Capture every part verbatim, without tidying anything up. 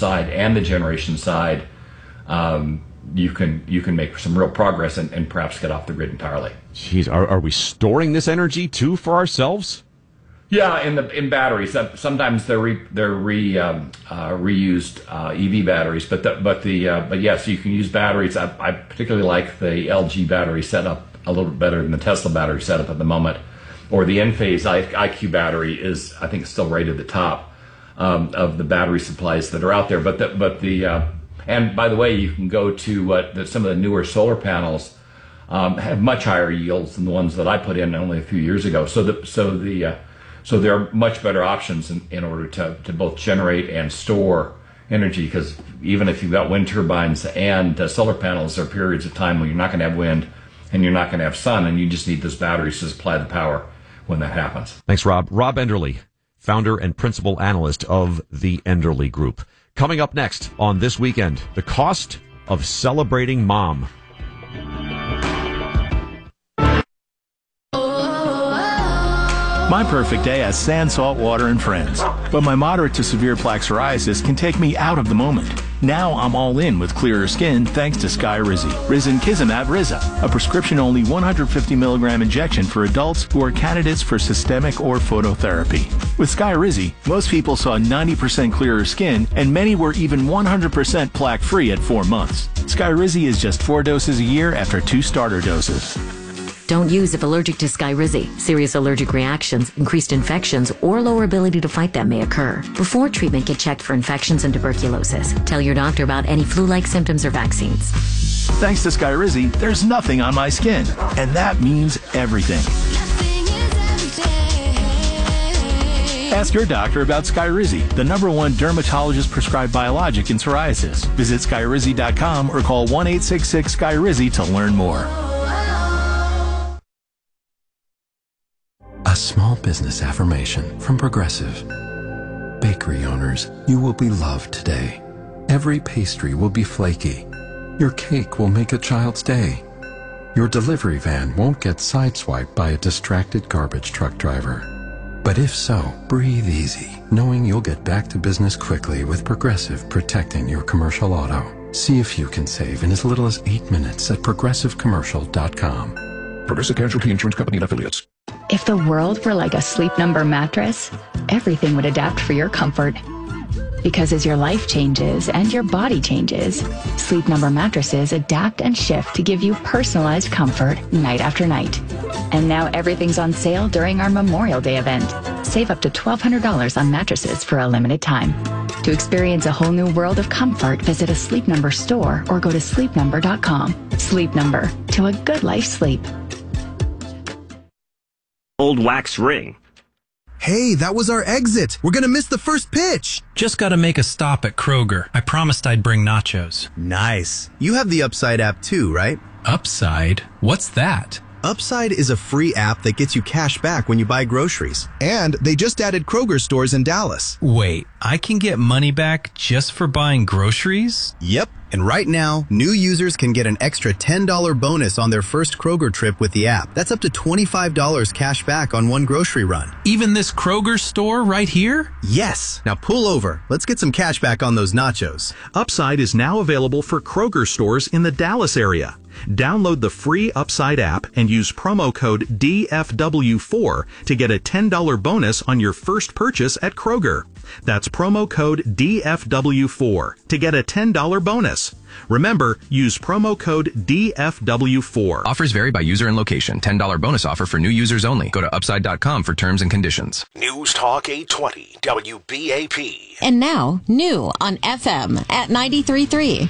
side and the generation side, um, you can you can make some real progress and, and perhaps get off the grid entirely. Jeez, are, are we storing this energy too for ourselves? Yeah, in the in batteries. Sometimes they're re, they're re, um, uh, reused uh, E V batteries, but the, but the uh, but yes, you can use batteries. I, I particularly like the L G battery setup a little bit better than the Tesla battery setup at the moment, or the Enphase I Q battery is I think still right at the top um, of the battery supplies that are out there. But the, but the uh, and by the way, you can go to uh, the, some of the newer solar panels um, have much higher yields than the ones that I put in only a few years ago. So the so the uh, So there are much better options in, in order to, to both generate and store energy, because even if you've got wind turbines and uh, solar panels, there are periods of time when you're not going to have wind and you're not going to have sun, and you just need those batteries to supply the power when that happens. Thanks, Rob. Rob Enderle, founder and principal analyst of the Enderle Group. Coming up next on This Weekend, the cost of celebrating mom. My perfect day has sand, salt water, and friends. But my moderate to severe plaque psoriasis can take me out of the moment. Now I'm all in with clearer skin thanks to Skyrizi. Risankizumab Riza, a prescription-only one hundred fifty milligram injection for adults who are candidates for systemic or phototherapy. With Skyrizi, most people saw ninety percent clearer skin, and many were even one hundred percent plaque-free at four months. Skyrizi is just four doses a year after two starter doses. Don't use if allergic to Skyrizi. Serious allergic reactions, increased infections, or lower ability to fight them may occur. Before treatment, get checked for infections and tuberculosis. Tell your doctor about any flu-like symptoms or vaccines. Thanks to Skyrizi, there's nothing on my skin. And that means everything. Ask your doctor about Skyrizi, the number one dermatologist-prescribed biologic in psoriasis. Visit Skyrizi dot com or call one eight six six Skyrizi to learn more. A small business affirmation from Progressive. Bakery owners, you will be loved today. Every pastry will be flaky. Your cake will make a child's day. Your delivery van won't get sideswiped by a distracted garbage truck driver. But if so, breathe easy, knowing you'll get back to business quickly with Progressive protecting your commercial auto. See if you can save in as little as eight minutes at progressive commercial dot com. Progressive Casualty Insurance Company and Affiliates. If the world were like a Sleep Number mattress, everything would adapt for your comfort. Because as your life changes and your body changes, Sleep Number mattresses adapt and shift to give you personalized comfort night after night. And now everything's on sale during our Memorial Day event. Save up to twelve hundred dollars on mattresses for a limited time. To experience a whole new world of comfort, visit a Sleep Number store or go to sleep number dot com. Sleep Number, to a good life sleep. Old wax ring. Hey, that was our exit. We're gonna miss the first pitch. Just gotta make a stop at Kroger. I promised I'd bring nachos. Nice. You have the Upside app too, right? Upside? What's that? Upside is a free app that gets you cash back when you buy groceries. And they just added Kroger stores in Dallas. Wait, I can get money back just for buying groceries? Yep. And right now, new users can get an extra ten dollars bonus on their first Kroger trip with the app. That's up to twenty-five dollars cash back on one grocery run. Even this Kroger store right here? Yes. Now pull over. Let's get some cash back on those nachos. Upside is now available for Kroger stores in the Dallas area. Download the free Upside app and use promo code D F W four to get a ten dollars bonus on your first purchase at Kroger. That's promo code D F W four to get a ten dollars bonus. Remember, use promo code D F W four. Offers vary by user and location. ten dollars bonus offer for new users only. Go to upside dot com for terms and conditions. News Talk eight twenty W B A P. And now, new on F M at ninety-three point three.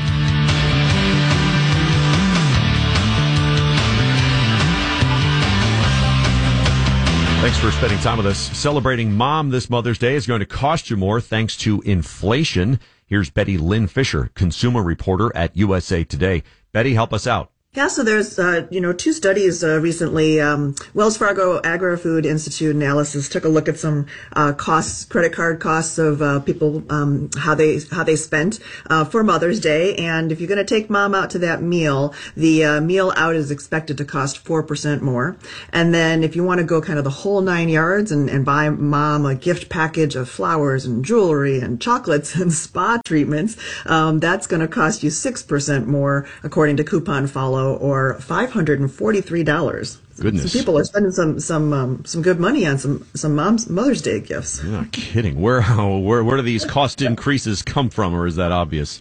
Thanks for spending time with us. Celebrating Mom this Mother's Day is going to cost you more thanks to inflation. Here's Betty Lynn Fisher, consumer reporter at U S A Today. Betty, help us out. Yeah, so there's, uh, you know, two studies uh, recently. Um, Wells Fargo Agri-Food Institute analysis took a look at some uh, costs, credit card costs of uh, people, um, how they how they spent uh, for Mother's Day. And if you're going to take mom out to that meal, the uh, meal out is expected to cost four percent more. And then if you want to go kind of the whole nine yards and, and buy mom a gift package of flowers and jewelry and chocolates and spa treatments, um, that's going to cost you six percent more, according to Coupon Follow, or five hundred forty-three dollars. Goodness. So people are spending some some um, some good money on some some mom's Mother's Day gifts. You're not kidding. Where how, where where do these cost increases come from, or is that obvious?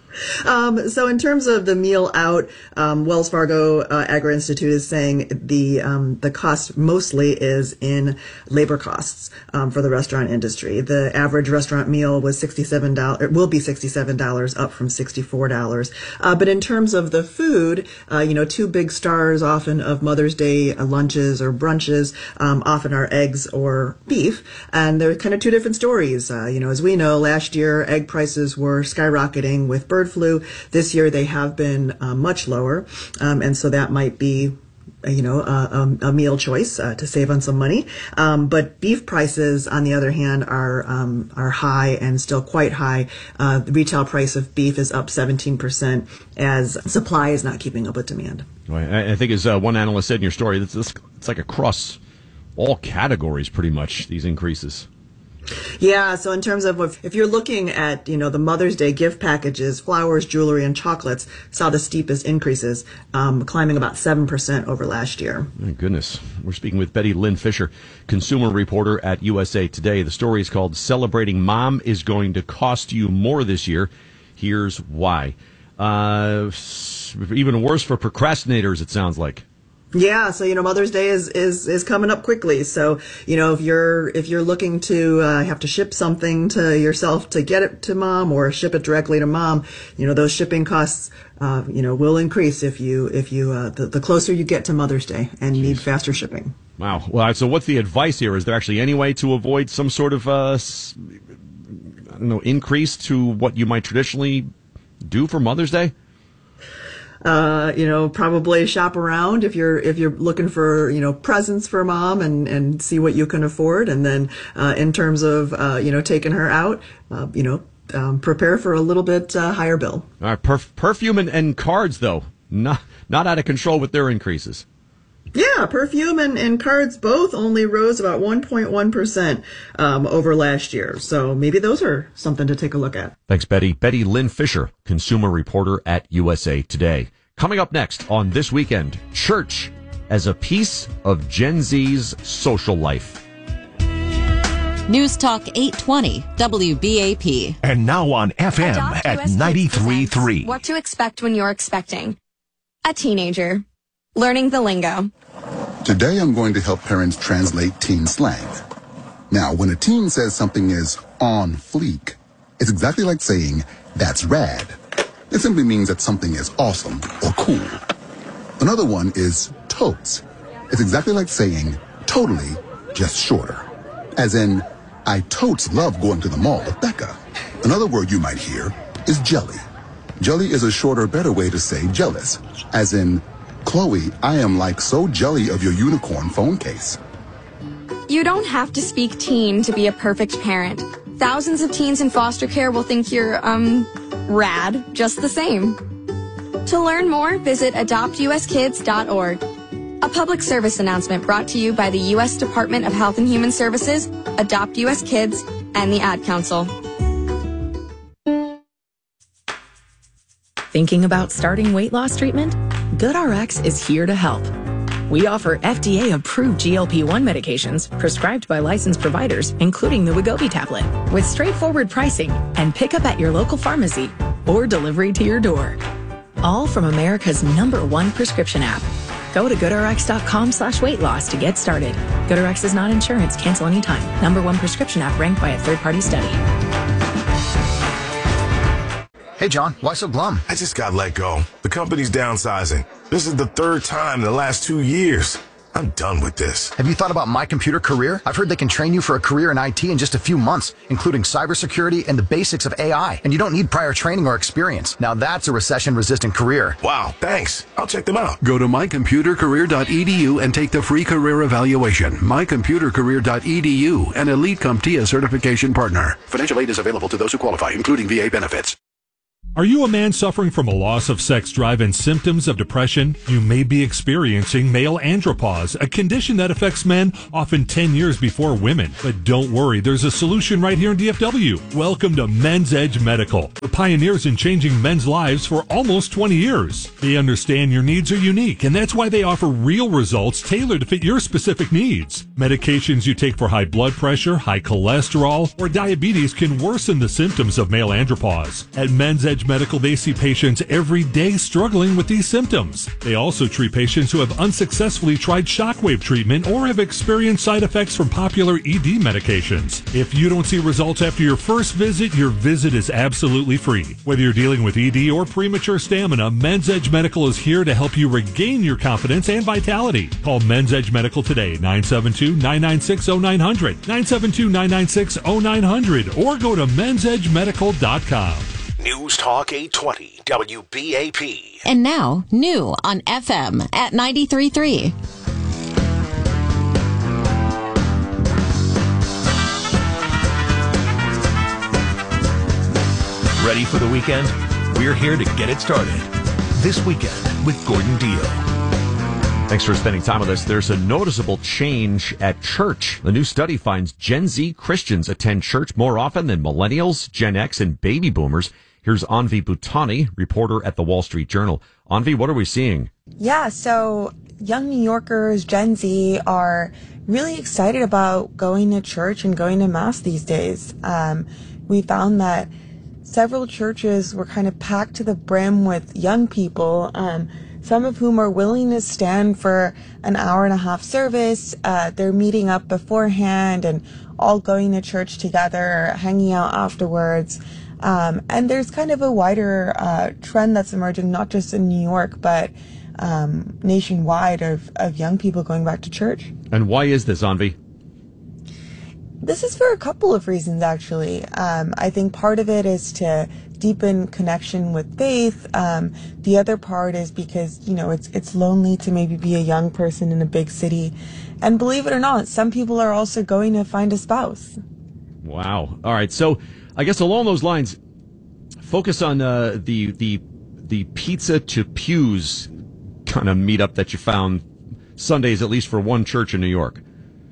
Um, so in terms of the meal out, um, Wells Fargo uh, Agri Institute is saying the um, the cost mostly is in labor costs um, for the restaurant industry. The average restaurant meal was sixty-seven dollars. It will be sixty-seven dollars, up from sixty-four dollars. Uh, but in terms of the food, uh, you know, two big stars often of Mother's Day lunches or brunches um, often are eggs or beef, and they're kind of two different stories. Uh, you know, as we know, last year egg prices were skyrocketing with bird flu. This year they have been uh, much lower, um, and so that might be, you know, a, a meal choice uh, to save on some money. Um, but beef prices, on the other hand, are um, are high and still quite high. Uh, the retail price of beef is up seventeen percent as supply is not keeping up with demand. I think, as uh, one analyst said in your story, it's, it's like across all categories, pretty much, these increases. Yeah, so in terms of if, if you're looking at, you know, the Mother's Day gift packages, flowers, jewelry, and chocolates saw the steepest increases, um, climbing about seven percent over last year. My goodness. We're speaking with Betty Lynn Fisher, consumer reporter at U S A Today. The story is called Celebrating Mom is Going to Cost You More This Year. Here's why. Uh, even worse for procrastinators, it sounds like. Yeah, so you know Mother's Day is, is is coming up quickly. So you know if you're if you're looking to uh, have to ship something to yourself to get it to mom, or ship it directly to mom, you know those shipping costs uh, you know will increase if you if you uh, the, the closer you get to Mother's Day and Jeez. Need faster shipping. Wow. Well, so what's the advice here? Is there actually any way to avoid some sort of uh, I don't know increase to what you might traditionally do for Mother's Day? Uh, you know, probably shop around if you're if you're looking for you know presents for mom, and, and see what you can afford. And then uh, in terms of uh, you know taking her out, uh, you know, um, prepare for a little bit uh, higher bill. All right, perf- perfume and, and cards though, not not out of control with their increases. Yeah, perfume and, and cards both only rose about one point one percent um, over last year. So maybe those are something to take a look at. Thanks, Betty. Betty Lynn Fisher, consumer reporter at U S A Today. Coming up next on This Weekend, church as a piece of Gen Z's social life. News Talk eight twenty, W B A P. And now on F M at ninety-three point three. What to expect when you're expecting a teenager. Learning the lingo. Today I'm going to help parents translate teen slang. Now, when a teen says something is on fleek, it's exactly like saying, that's rad. It simply means that something is awesome or cool. Another one is totes. It's exactly like saying, totally, just shorter. As in, I totes love going to the mall with Becca. Another word you might hear is jelly. Jelly is a shorter, better way to say jealous. As in, Chloe, I am like so jelly of your unicorn phone case. You don't have to speak teen to be a perfect parent. Thousands of teens in foster care will think you're, um, rad just the same. To learn more, visit adopt u s kids dot org. A public service announcement brought to you by the U S Department of Health and Human Services, Adopt U S Kids, and the Ad Council. Thinking about starting weight loss treatment? GoodRx is here to help. We offer F D A-approved G L P one medications prescribed by licensed providers, including the Wegovy tablet, with straightforward pricing and pickup at your local pharmacy or delivery to your door. All from America's number one prescription app. Go to GoodRx.com slash weight loss to get started. GoodRx is not insurance. Cancel anytime. Number one prescription app ranked by a third-party study. Hey, John, why so glum? I just got let go. The company's downsizing. This is the third time in the last two years. I'm done with this. Have you thought about My Computer Career? I've heard they can train you for a career in I T in just a few months, including cybersecurity and the basics of A I. And you don't need prior training or experience. Now that's a recession-resistant career. Wow, thanks. I'll check them out. Go to my computer career dot e d u and take the free career evaluation. my computer career dot e d u, an Elite CompTIA certification partner. Financial aid is available to those who qualify, including V A benefits. Are you a man suffering from a loss of sex drive and symptoms of depression? You may be experiencing male andropause, a condition that affects men often ten years before women. But don't worry, there's a solution right here in D F W. Welcome to Men's Edge Medical, the pioneers in changing men's lives for almost twenty years. They understand your needs are unique, and that's why they offer real results tailored to fit your specific needs. Medications you take for high blood pressure, high cholesterol, or diabetes can worsen the symptoms of male andropause. At Men's Edge Medical, they see patients every day struggling with these symptoms. They also treat patients who have unsuccessfully tried shockwave treatment or have experienced side effects from popular E D medications. If you don't see results after your first visit, your visit is absolutely free. Whether you're dealing with E D or premature stamina, Men's Edge Medical is here to help you regain your confidence and vitality. Call Men's Edge Medical today, nine seven two, nine nine six, zero nine zero zero, nine seven two, nine nine six, zero nine zero zero, or go to men's edge medical dot com. News Talk eight twenty W B A P. And now, new on F M at ninety-three point three. Ready for the weekend? We're here to get it started. This weekend with Gordon Deal. Thanks for spending time with us. There's a noticeable change at church. The new study finds Gen Z Christians attend church more often than millennials, Gen X, and baby boomers. Here's Anvi Bhutani, reporter at the Wall Street Journal. Anvi, what are we seeing? Yeah, so young New Yorkers, Gen Z, are really excited about going to church and going to Mass these days. Um, we found that several churches were kind of packed to the brim with young people, um, some of whom are willing to stand for an hour and a half service. Uh, they're meeting up beforehand and all going to church together, hanging out afterwards. Um, and there's kind of a wider uh, trend that's emerging, not just in New York, but um, nationwide of, of young people going back to church. And why is this, Anvi? This is for a couple of reasons, actually. Um, I think part of it is to deepen connection with faith. Um, the other part is because, you know, it's it's lonely to maybe be a young person in a big city. And believe it or not, some people are also going to find a spouse. Wow. All right. So I guess along those lines, focus on uh, the the the Pizza to Pews kind of meetup that you found Sundays, at least for one church in New York.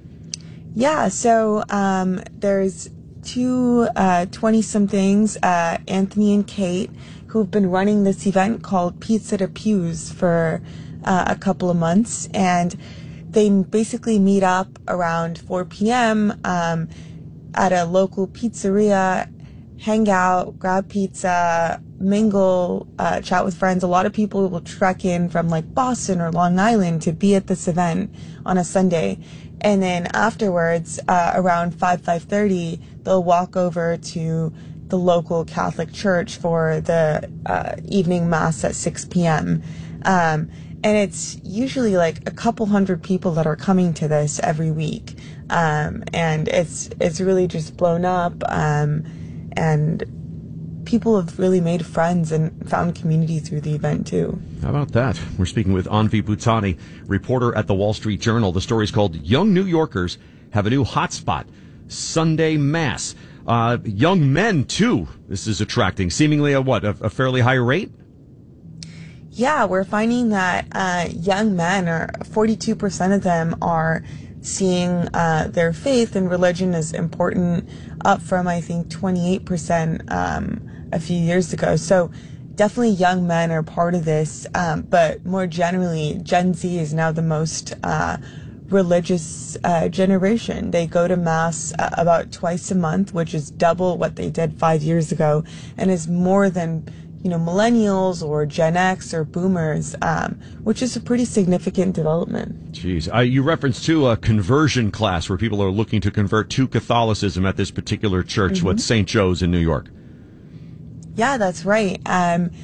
Yeah, so um, there's two uh, twenty-somethings, uh, Anthony and Kate, who've been running this event called Pizza to Pews for uh, a couple of months, and they basically meet up around four p.m. Um, at a local pizzeria, hang out, grab pizza, mingle, uh, chat with friends. A lot of people will trek in from like Boston or Long Island to be at this event on a Sunday. And then afterwards, uh, around five, five thirty, they'll walk over to the local Catholic church for the uh, evening mass at six p.m. Um, and it's usually like a couple hundred people that are coming to this every week. Um, and it's it's really just blown up. Um, and people have really made friends and found community through the event, too. How about that? We're speaking with Anvi Bhutani, reporter at the Wall Street Journal. The story is called Young New Yorkers Have a New Hotspot, Sunday Mass. Uh, young men, too, this is attracting. Seemingly a what, a, a fairly high rate? Yeah, we're finding that uh, young men, or forty-two percent of them, are seeing uh, their faith and religion as important, up from, I think, twenty-eight percent um, a few years ago. So definitely young men are part of this, um, but more generally, Gen Z is now the most uh, religious uh, generation. They go to Mass uh, about twice a month, which is double what they did five years ago, and is more than, you know, millennials or Gen X or boomers, um, which is a pretty significant development. Jeez. Uh, you referenced to a conversion class where people are looking to convert to Catholicism at this particular church, mm-hmm. what, Saint Joe's in New York. Yeah, that's right. Um,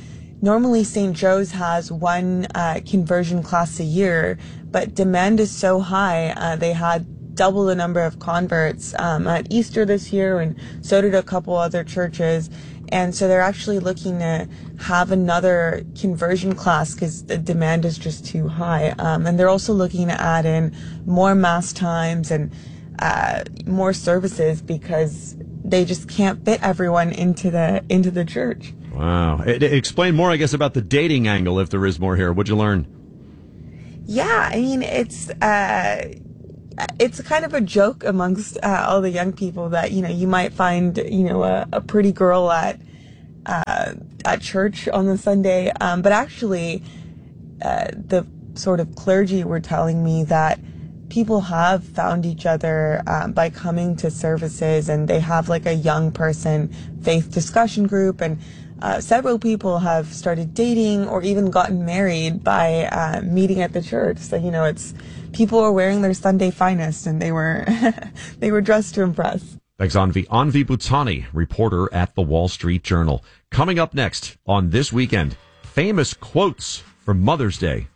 normally Saint Joe's has one uh, conversion class a year, but demand is so high. Uh, they had double the number of converts um, at Easter this year, and so did a couple other churches. And so they're actually looking to have another conversion class because the demand is just too high. Um, and they're also looking to add in more mass times and uh, more services because they just can't fit everyone into the into the church. Wow. It, it, explain more, I guess, about the dating angle, if there is more here. What'd you learn? Yeah, I mean, it's uh, it's kind of a joke amongst uh, all the young people that, you know, you might find, you know, a, a pretty girl at uh, at church on the Sunday. Um, but actually, uh, the sort of clergy were telling me that people have found each other um, by coming to services, and they have like a young person faith discussion group, and uh, several people have started dating or even gotten married by uh, meeting at the church. So, you know, it's people are wearing their Sunday finest, and they were they were dressed to impress. Thanks, Anvi. Anvi Butani, reporter at the Wall Street Journal. Coming up next on This Weekend, famous quotes from Mother's Day.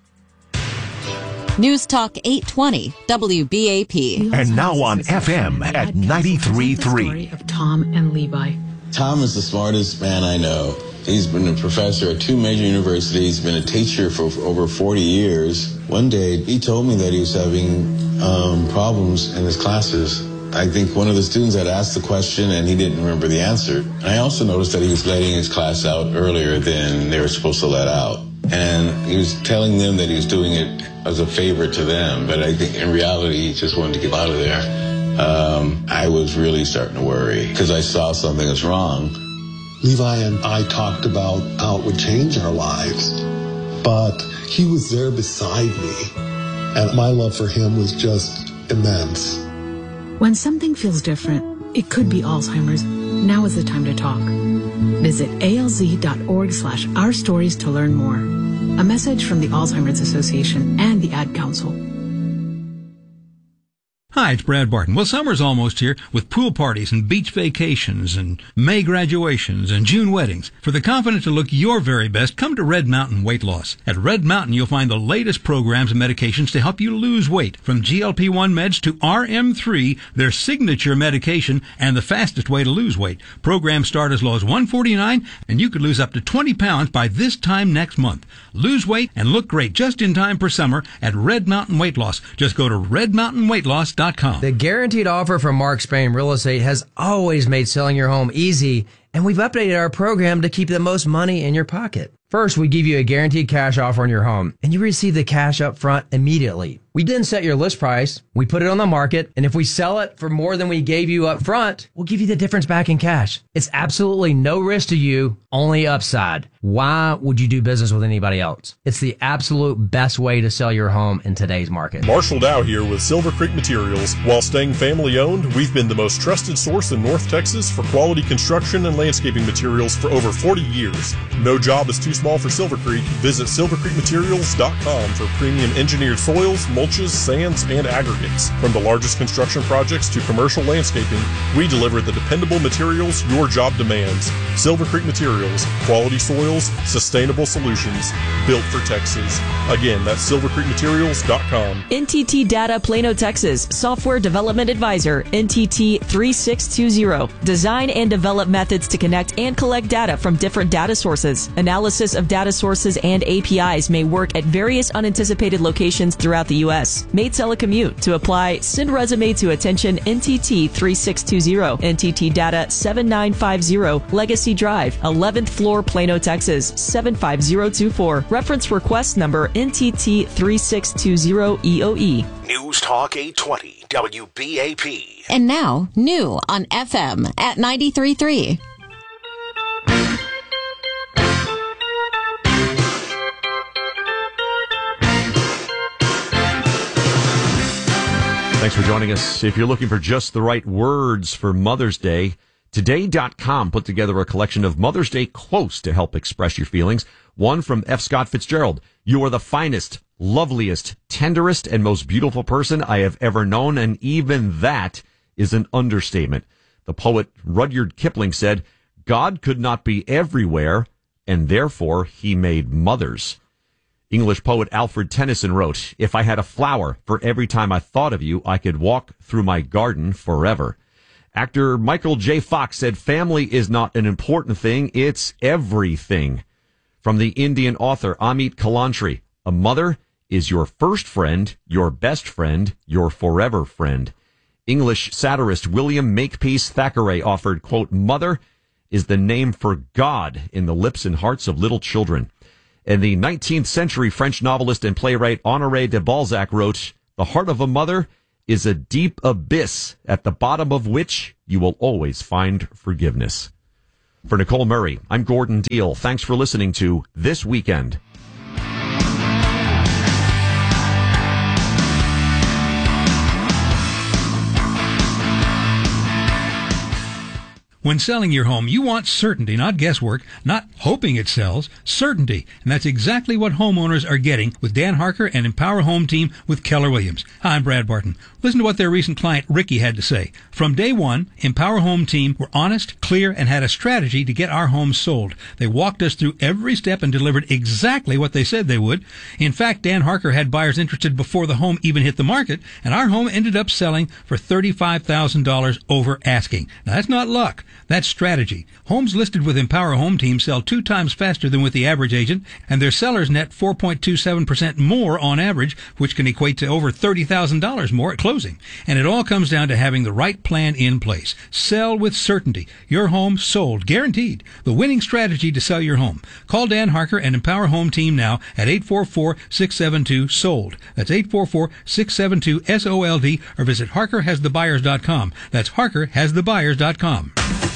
News Talk eight twenty, W B A P. And now on F M at ninety-three point three. Of Tom and Levi. Tom is the smartest man I know. He's been a professor at two major universities, been a teacher for over forty years. One day, he told me that he was having um, problems in his classes. I think one of the students had asked the question and he didn't remember the answer. I also noticed that he was letting his class out earlier than they were supposed to let out. And he was telling them that he was doing it as a favor to them, but I think in reality he just wanted to get out of there. Um, I was really starting to worry because I saw something was wrong. Levi and I talked about how it would change our lives, but he was there beside me, and my love for him was just immense. When something feels different, it could be Alzheimer's. Now is the time to talk. Visit alz.org slash our stories to learn more. A message from the Alzheimer's Association and the Ad Council. Hi, it's Brad Barton. Well, summer's almost here with pool parties and beach vacations and May graduations and June weddings. For the confident to look your very best, come to Red Mountain Weight Loss. At Red Mountain, you'll find the latest programs and medications to help you lose weight. From G L P one meds to R M three, their signature medication and the fastest way to lose weight. Programs start as low as one hundred forty-nine dollars, and you could lose up to twenty pounds by this time next month. Lose weight and look great just in time for summer at Red Mountain Weight Loss. Just go to red mountain weight loss dot com. The guaranteed offer from Mark Spain Real Estate has always made selling your home easy, and we've updated our program to keep the most money in your pocket. First, we give you a guaranteed cash offer on your home, and you receive the cash up front immediately. We then set your list price, we put it on the market, and if we sell it for more than we gave you up front, we'll give you the difference back in cash. It's absolutely no risk to you, only upside. Why would you do business with anybody else? It's the absolute best way to sell your home in today's market. Marshall Dow here with Silver Creek Materials. While staying family owned, we've been the most trusted source in North Texas for quality construction and landscaping materials for over forty years. No job is too small for Silver Creek. Visit silver creek materials dot com for premium engineered soils, mulches, sands, and aggregates. From the largest construction projects to commercial landscaping, we deliver the dependable materials your job demands. Silver Creek Materials, quality soils, sustainable solutions, built for Texas. Again, that's silver creek materials dot com. N T T Data Plano, Texas. Software Development Advisor, N T T three six two zero. Design and develop methods to connect and collect data from different data sources. Analysis of data sources and A P Is may work at various unanticipated locations throughout the U S. May telecommute. To apply, send resume to attention N T T three six two zero. N T T Data seven nine five zero, Legacy Drive, eleventh floor, Plano, Texas, seven five zero two four. Reference request number N T T three six two zero E O E. News Talk eight twenty, W B A P. And now, new on F M at ninety-three point three. Thanks for joining us. If you're looking for just the right words for Mother's Day, today dot com put together a collection of Mother's Day quotes to help express your feelings. One from F. Scott Fitzgerald. You are the finest, loveliest, tenderest, and most beautiful person I have ever known, and even that is an understatement. The poet Rudyard Kipling said, God could not be everywhere, and therefore he made mothers. English poet Alfred Tennyson wrote, "If I had a flower for every time I thought of you, I could walk through my garden forever." Actor Michael J. Fox said, "Family is not an important thing, it's everything." From the Indian author Amit Kalantri, "A mother is your first friend, your best friend, your forever friend." English satirist William Makepeace Thackeray offered, quote, "Mother is the name for God in the lips and hearts of little children." And the nineteenth century French novelist and playwright Honoré de Balzac wrote, "The heart of a mother is a deep abyss at the bottom of which you will always find forgiveness." For Nicole Murray, I'm Gordon Deal. Thanks for listening to This Weekend. When selling your home, you want certainty, not guesswork, not hoping it sells, certainty. And that's exactly what homeowners are getting with Dan Harker and Empower Home Team with Keller Williams. Hi, I'm Brad Barton. Listen to what their recent client Ricky had to say. From day one, Empower Home Team were honest, clear, and had a strategy to get our homes sold. They walked us through every step and delivered exactly what they said they would. In fact, Dan Harker had buyers interested before the home even hit the market, and our home ended up selling for thirty-five thousand dollars over asking. Now, that's not luck. That's strategy. Homes listed with Empower Home Team sell two times faster than with the average agent, and their sellers net four point two seven percent more on average, which can equate to over thirty thousand dollars more at closing. And it all comes down to having the right plan in place. Sell with certainty. Your home sold, guaranteed. The winning strategy to sell your home. Call Dan Harker and Empower Home Team now at eight four four, six seven two, S O L D. That's eight four four, six seven two, S O L D, or visit harker has the buyers dot com. That's harker has the buyers dot com.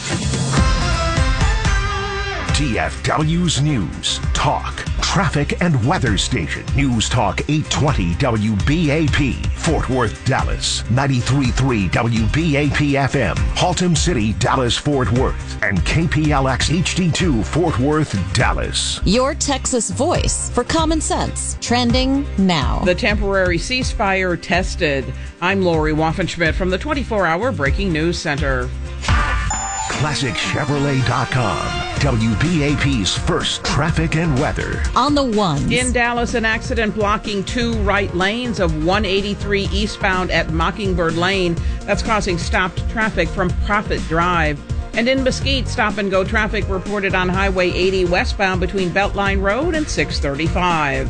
D F W's News, Talk, Traffic and Weather Station. News Talk eight twenty W B A P, Fort Worth, Dallas. ninety-three point three W B A P F M, Haltom City, Dallas, Fort Worth. And K P L X H D two, Fort Worth, Dallas. Your Texas voice for common sense. Trending now. The temporary ceasefire tested. I'm Lori Waffenschmidt from the twenty-four hour Breaking News Center. Classic Chevrolet dot com, W B A P's first traffic and weather. On the ones. In Dallas, an accident blocking two right lanes of one eighty-three eastbound at Mockingbird Lane. That's causing stopped traffic from Prophet Drive. And in Mesquite, stop-and-go traffic reported on Highway eighty westbound between Beltline Road and six thirty-five.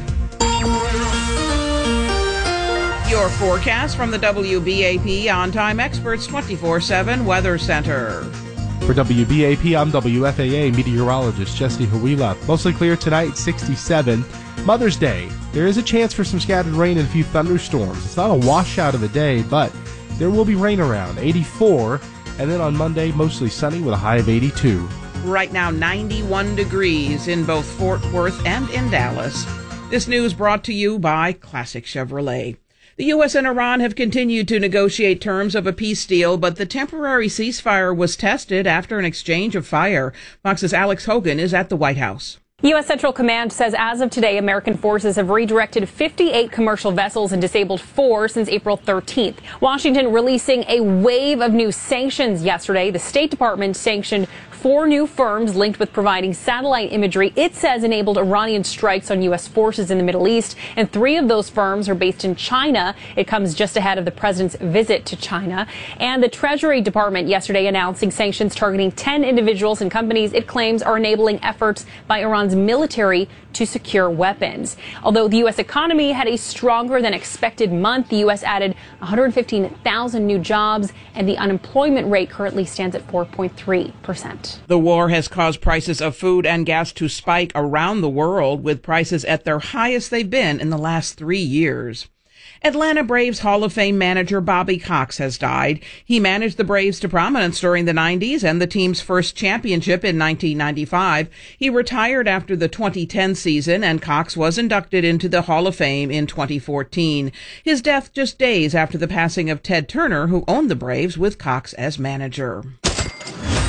Your forecast from the W B A P On-Time Experts twenty-four seven Weather Center. For W B A P, I'm W F A A meteorologist Jesse Huila. Mostly clear tonight, sixty-seven. Mother's Day. There is a chance for some scattered rain and a few thunderstorms. It's not a washout of a day, but there will be rain around, eighty-four. And then on Monday, mostly sunny with a high of eighty-two. Right now, ninety-one degrees in both Fort Worth and in Dallas. This news brought to you by Classic Chevrolet. The U S and Iran have continued to negotiate terms of a peace deal, but the temporary ceasefire was tested after an exchange of fire. Fox's Alex Hogan is at the White House. U S. Central Command says as of today, American forces have redirected fifty-eight commercial vessels and disabled four since April thirteenth. Washington releasing a wave of new sanctions yesterday. The State Department sanctioned four new firms linked with providing satellite imagery it says enabled Iranian strikes on U S forces in the Middle East. And three of those firms are based in China. It comes just ahead of the president's visit to China. And the Treasury Department yesterday announcing sanctions targeting ten individuals and companies it claims are enabling efforts by Iran's military to secure weapons. Although the U S economy had a stronger than expected month, the U S added one hundred fifteen thousand new jobs, and the unemployment rate currently stands at four point three percent. The war has caused prices of food and gas to spike around the world, with prices at their highest they've been in the last three years. Atlanta Braves Hall of Fame manager Bobby Cox has died. He managed the Braves to prominence during the nineties and the team's first championship in nineteen ninety-five. He retired after the twenty ten season, and Cox was inducted into the Hall of Fame in twenty fourteen. His death just days after the passing of Ted Turner, who owned the Braves with Cox as manager.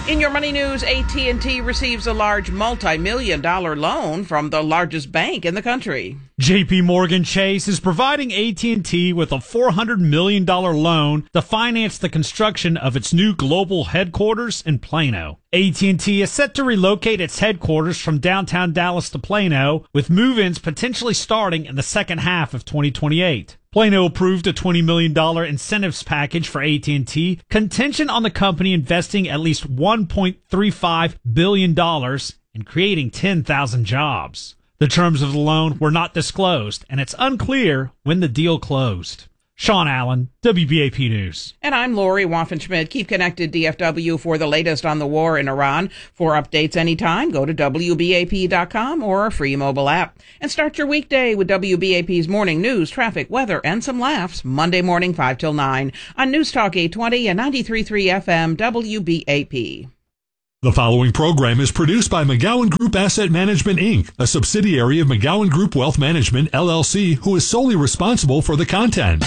In your money news, A T and T receives a large multi-million dollar loan from the largest bank in the country. J P Morgan Chase is providing A T and T with a four hundred million dollars loan to finance the construction of its new global headquarters in Plano. A T and T is set to relocate its headquarters from downtown Dallas to Plano, with move-ins potentially starting in the second half of twenty twenty-eight. Plano approved a twenty million dollars incentives package for A T and T, contingent on the company investing at least one point three five billion dollars and creating ten thousand jobs. The terms of the loan were not disclosed, and it's unclear when the deal closed. Sean Allen, W B A P News. And I'm Lori Waffenschmidt. Keep connected, D F W, for the latest on the war in Iran. For updates anytime, go to W B A P dot com or our free mobile app. And start your weekday with W B A P's morning news, traffic, weather, and some laughs, Monday morning five till nine on News Talk eight twenty and ninety-three point three F M W B A P. The following program is produced by McGowan Group Asset Management, Incorporated, a subsidiary of McGowan Group Wealth Management, L L C, who is solely responsible for the content.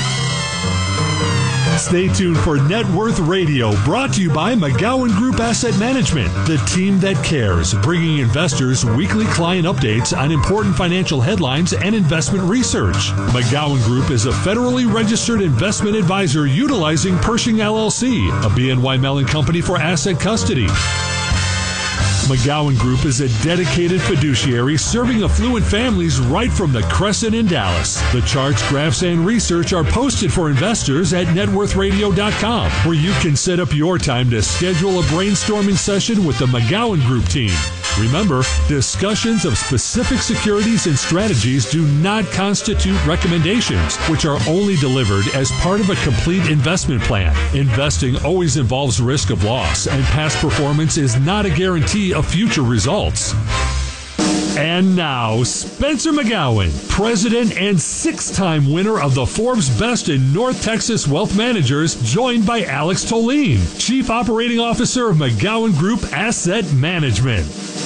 Stay tuned for Net Worth Radio, brought to you by McGowan Group Asset Management, the team that cares, bringing investors weekly client updates on important financial headlines and investment research. McGowan Group is a federally registered investment advisor utilizing Pershing L L C, a B N Y Mellon company for asset custody. McGowan Group is a dedicated fiduciary serving affluent families right from the Crescent in Dallas. The charts, graphs, and research are posted for investors at net worth radio dot com, where you can set up your time to schedule a brainstorming session with the McGowan Group team. Remember, discussions of specific securities and strategies do not constitute recommendations, which are only delivered as part of a complete investment plan. Investing always involves risk of loss, and past performance is not a guarantee of future results. And now, Spencer McGowan, president and six-time winner of the Forbes Best in North Texas Wealth Managers, joined by Alex Tolene, Chief Operating Officer of McGowan Group Asset Management.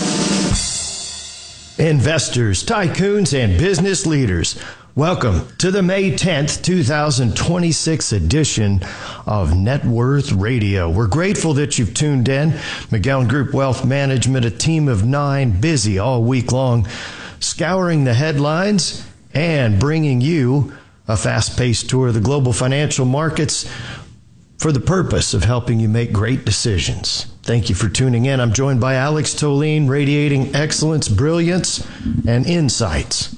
Investors, tycoons, and business leaders, welcome to the May tenth, twenty twenty-six edition of Net Worth Radio. We're grateful that you've tuned in. McGowan Group Wealth Management, a team of nine, busy all week long, scouring the headlines and bringing you a fast-paced tour of the global financial markets for the purpose of helping you make great decisions. Thank you for tuning in. I'm joined by Alex Tolene, radiating excellence, brilliance, and insights.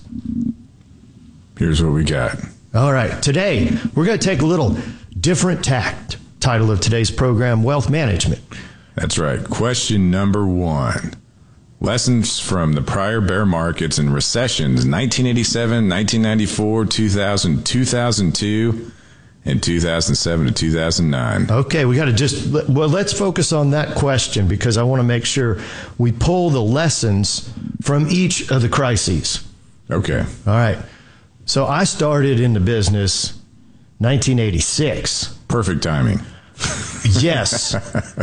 Here's what we got. All right. Today, we're going to take a little different tact. Title of today's program, Wealth Management. That's right. Question number one. Lessons from the prior bear markets and recessions, nineteen eighty-seven, nineteen ninety-four, two thousand, two thousand two, and two thousand seven to two thousand nine. Okay, we got to just, well, let's focus on that question because I want to make sure we pull the lessons from each of the crises. Okay. All right. So I started in the business nineteen eighty-six. Perfect timing. Yes.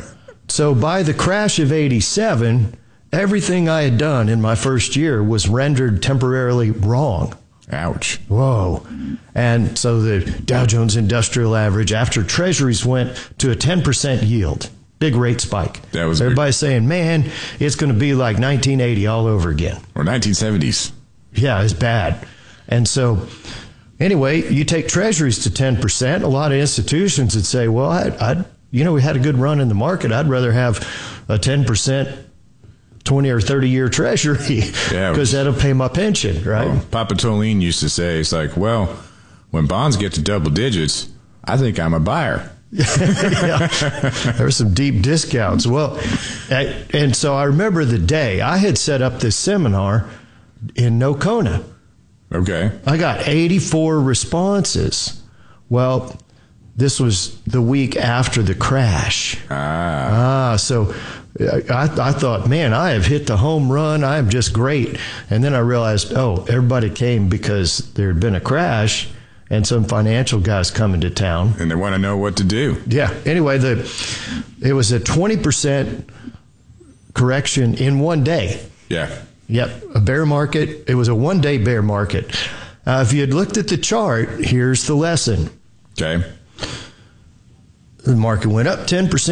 So by the crash of eighty-seven, everything I had done in my first year was rendered temporarily wrong. Ouch. Whoa. And so the Dow Jones Industrial Average, after treasuries went to a ten percent yield, big rate spike. That was everybody's big. Saying, man, it's going to be like nineteen eighty all over again. Or nineteen seventies. Yeah, it's bad. And so, anyway, you take treasuries to ten percent. A lot of institutions would say, well, I'd, I'd, you know, we had a good run in the market. I'd rather have a ten percent twenty or thirty year treasury because yeah, that'll pay my pension, right? Well, Papa Tolene used to say, it's like, well, when bonds get to double digits, I think I'm a buyer. Yeah. There were some deep discounts. Well, I, and so I remember the day I had set up this seminar in Nocona. Okay. I got eighty-four responses. Well, this was the week after the crash. Ah. Ah, so I, I thought, man, I have hit the home run. I am just great. And then I realized, oh, everybody came because there had been a crash and some financial guys coming to town. And they want to know what to do. Yeah. Anyway, the it was a twenty percent correction in one day. Yeah. Yep, a bear market. It was a one-day bear market. Uh, if you had looked at the chart, here's the lesson. Okay. The market went up ten percent,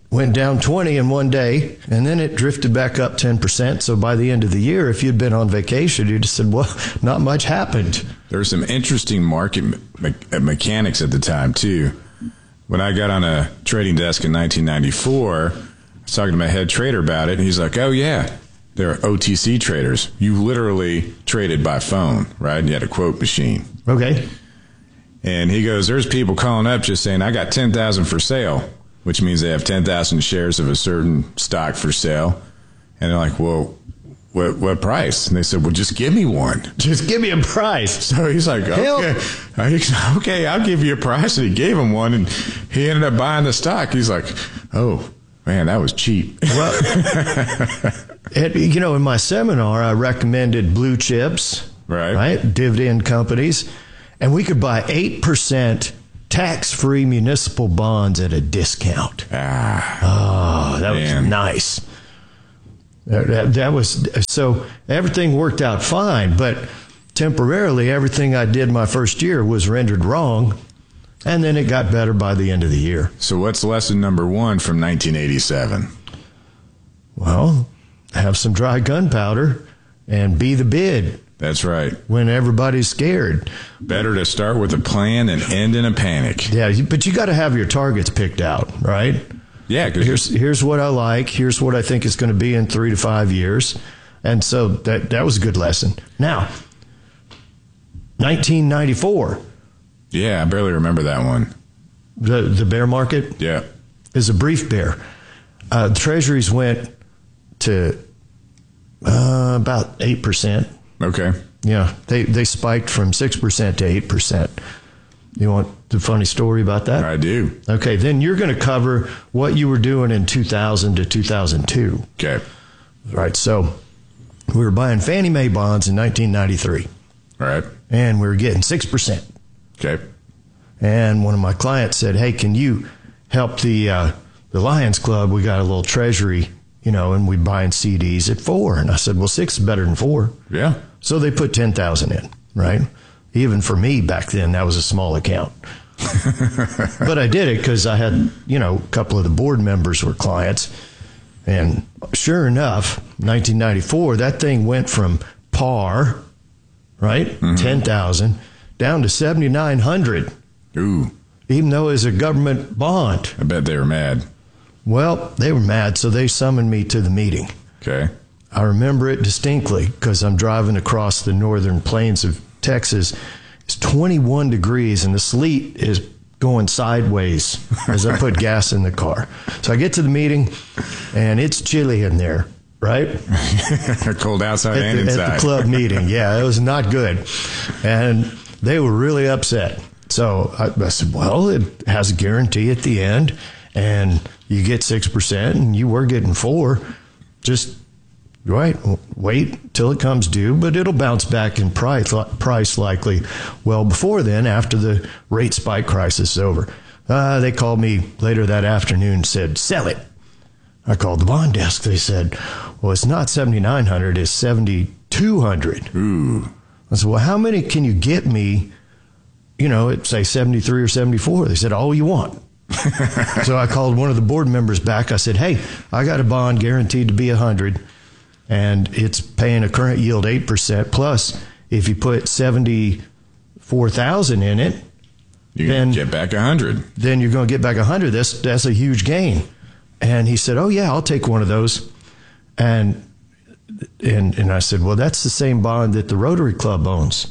went down twenty in one day, and then it drifted back up ten percent. So by the end of the year, if you'd been on vacation, you'd have said, well, not much happened. There were some interesting market me- mechanics at the time, too. When I got on a trading desk in nineteen ninety-four, I was talking to my head trader about it, and he's like, oh, yeah, there are O T C traders. You literally traded by phone, right? And you had a quote machine. Okay. And he goes, there's people calling up just saying, I got ten thousand for sale, which means they have ten thousand shares of a certain stock for sale. And they're like, well, what, what price? And they said, well, just give me one. Just give me a price. So he's like, okay, okay, I'll give you a price. And he gave him one, and he ended up buying the stock. He's like, oh, man, that was cheap. Well, and, you know, in my seminar, I recommended blue chips, right? right, dividend companies, and we could buy eight percent tax-free municipal bonds at a discount. Ah, oh, that man. was nice. That, that, that was so everything worked out fine, but temporarily everything I did my first year was rendered wrong, and then it got better by the end of the year. So what's lesson number one from nineteen eighty-seven? Well, have some dry gunpowder and be the bid. That's right. When everybody's scared. Better to start with a plan than end in a panic. Yeah, but you got to have your targets picked out, right? Yeah. Here's here's what I like. Here's what I think is going to be in three to five years. And so that that was a good lesson. Now, nineteen ninety-four. Yeah, I barely remember that one. The the bear market. Yeah, is a brief bear. Uh, treasuries went to uh, about eight percent. Okay. Yeah, they they spiked from six percent to eight percent. You want the funny story about that? I do. Okay, then you're going to cover what you were doing in two thousand to two thousand two. Okay. Right, so we were buying Fannie Mae bonds in nineteen ninety-three. All right. And we were getting six percent. Okay. And one of my clients said, hey, can you help the uh, the Lions Club? We got a little treasury, you know, and we're buying C Ds at four. And I said, well, six is better than four. Yeah. So they put ten thousand in, right? Even for me back then, that was a small account. But I did it because I had, you know, a couple of the board members were clients. And sure enough, nineteen ninety-four, that thing went from par, right, mm-hmm. ten thousand, down to seventy-nine hundred. Ooh. Even though it was a government bond. I bet they were mad. Well, they were mad, so they summoned me to the meeting. Okay. I remember it distinctly because I'm driving across the northern plains of Texas. It's twenty-one degrees, and the sleet is going sideways as I put gas in the car. So I get to the meeting, and it's chilly in there, right? Cold outside at and the, inside. At the club meeting, yeah, it was not good. And they were really upset. So I, I said, well, it has a guarantee at the end, and you get six percent, and you were getting four. Just, right, wait till it comes due, but it'll bounce back in price, price likely well before then, after the rate spike crisis is over. Uh, they called me later that afternoon and said, sell it. I called the bond desk. They said, well, it's not seventy-nine hundred, it's seventy-two hundred. Ooh. I said, well, how many can you get me, you know, at, say, seventy-three or seventy-four? They said, all you want. So I called one of the board members back. I said, hey, I got a bond guaranteed to be one hundred, and it's paying a current yield eight percent. Plus, if you put seventy-four thousand in it, you then get back one hundred. Then you're going to get back one hundred. That's, that's a huge gain. And he said, oh, yeah, I'll take one of those. And, and, and I said, well, that's the same bond that the Rotary Club owns.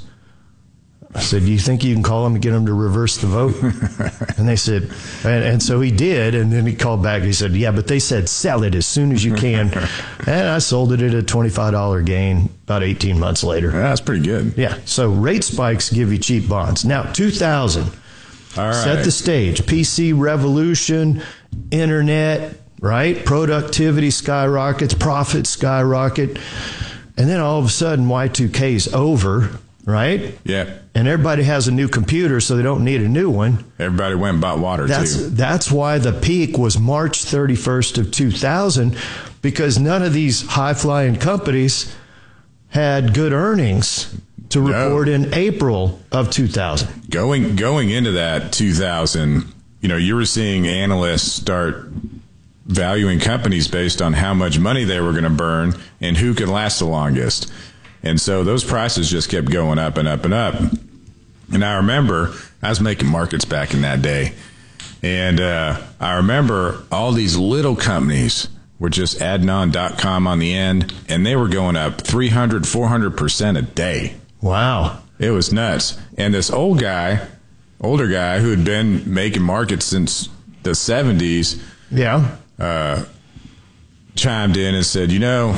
I said, do you think you can call them and get them to reverse the vote? And they said, and, and so he did. And then he called back. And he said, yeah, but they said sell it as soon as you can. And I sold it at a twenty-five dollars gain about eighteen months later. Yeah, that's pretty good. Yeah. So rate spikes give you cheap bonds. Now, two thousand. All right. Set the stage. P C revolution, internet, right? Productivity skyrockets, profits skyrocket. And then all of a sudden, Y two K is over, right? Yeah. And everybody has a new computer, so they don't need a new one. Everybody went and bought water, that's, too. That's why the peak was March thirty-first of two thousand, because none of these high-flying companies had good earnings to report no. in April of two thousand. Going going into that two thousand, you know, you were seeing analysts start valuing companies based on how much money they were going to burn and who could last the longest. And so those prices just kept going up and up and up. And I remember I was making markets back in that day. And uh, I remember all these little companies were just adding on .com on the end, and they were going up three hundred, four hundred percent a day. Wow. It was nuts. And this old guy, older guy who had been making markets since the seventies, yeah, uh, chimed in and said, you know,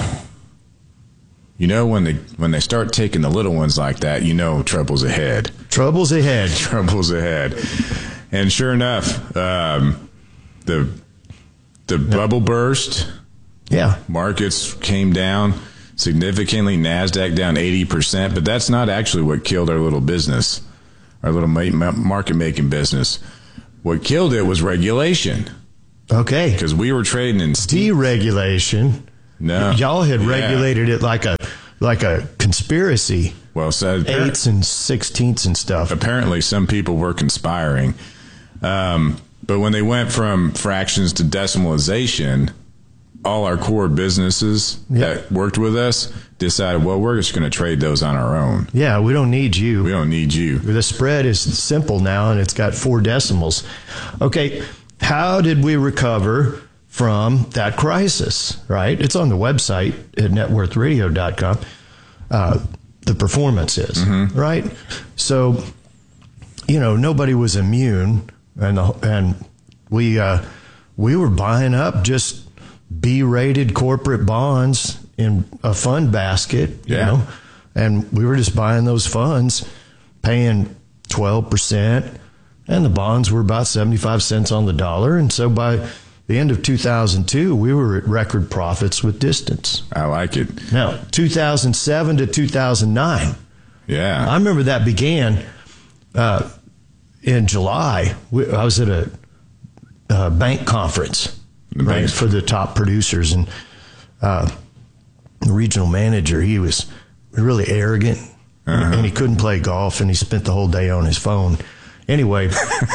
you know, when they when they start taking the little ones like that, you know, trouble's ahead. Trouble's ahead. Trouble's ahead. And sure enough, um, the the yep. bubble burst. Yeah. Markets came down significantly. NASDAQ down eighty percent. But that's not actually what killed our little business, our little market-making business. What killed it was regulation. Okay. Because we were trading in deregulation. No. Y- y'all had yeah. regulated it like a like a conspiracy. Well, so eights and sixteenths and stuff. Apparently, some people were conspiring. Um, but when they went from fractions to decimalization, all our core businesses yep. that worked with us decided, well, we're just going to trade those on our own. Yeah, we don't need you. We don't need you. The spread is simple now, and it's got four decimals. Okay, how did we recover from that crisis, right? It's on the website at net worth radio dot com. Uh, the performance is, mm-hmm. right? So, you know, nobody was immune, and the, and we uh, we were buying up just B-rated corporate bonds in a fund basket, you yeah. know, and we were just buying those funds, paying twelve percent, and the bonds were about seventy-five cents on the dollar. And so by the end of two thousand two, we were at record profits with distance. I like it. Now, two thousand seven to two thousand nine. Yeah. I remember that began uh, in July. We, I was at a, a bank conference, right, for the top producers. And uh, the regional manager, he was really arrogant, uh-huh. and he couldn't play golf, and he spent the whole day on his phone. Anyway,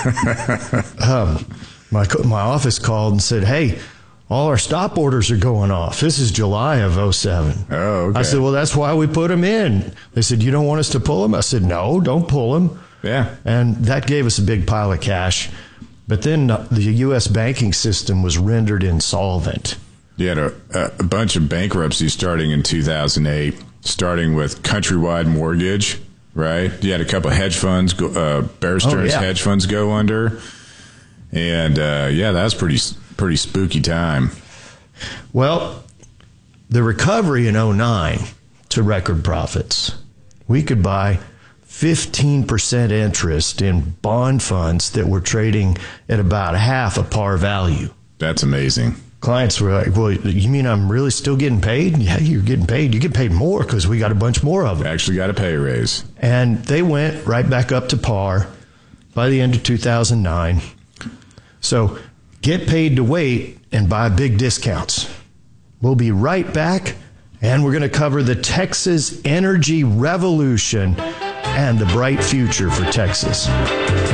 um, my my office called and said, hey, all our stop orders are going off. This is July of oh seven. Oh, okay. I said, well, that's why we put them in. They said, you don't want us to pull them? I said, no, don't pull them. Yeah. And that gave us a big pile of cash. But then the U S banking system was rendered insolvent. You had a, a bunch of bankruptcies starting in two thousand eight, starting with Countrywide Mortgage, right? You had a couple of hedge funds, go, uh, Bear Stearns oh, yeah. hedge funds go under. And, uh, yeah, that was pretty pretty spooky time. Well, the recovery in oh nine to record profits, we could buy fifteen percent interest in bond funds that were trading at about half a par value. That's amazing. Clients were like, well, you mean I'm really still getting paid? Yeah, you're getting paid. You get paid more because we got a bunch more of them. Actually got a pay raise. And they went right back up to par by the end of two thousand nine. So get paid to wait and buy big discounts. We'll be right back, and we're going to cover the Texas energy revolution and the bright future for Texas.